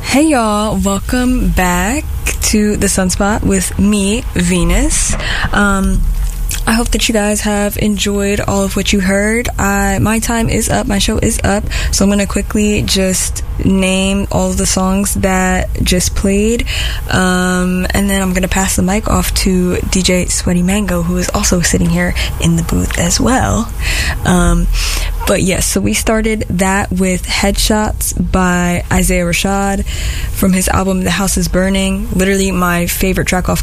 Hey y'all, welcome back to The Sunspot with me, Venus. I hope that you guys have enjoyed all of what you heard. My time is up, my show is up, so I'm going to quickly just name all of the songs that just played, and then I'm going to pass the mic off to DJ Sweaty Mango, who is also sitting here in the booth as well. But yes, so we started that with Headshots by Isaiah Rashad from his album The House is Burning. Literally my favorite track off